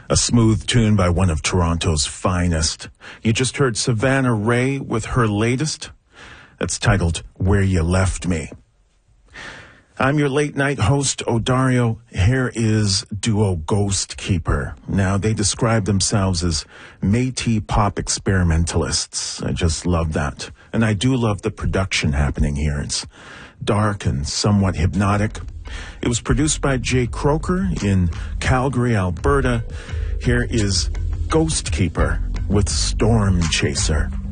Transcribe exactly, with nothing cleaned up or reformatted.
A smooth tune by one of Toronto's finest. You just heard Savannah Ray with her latest. That's titled Where You Left Me. I'm your late night host, Odario. Here is duo Ghost Keeper. Now, they describe themselves as Métis pop experimentalists. I just love that. And I do love the production happening here. It's dark and somewhat hypnotic. It was produced by Jay Croker in Calgary, Alberta. Here is Ghost Keeper with Storm Chaser.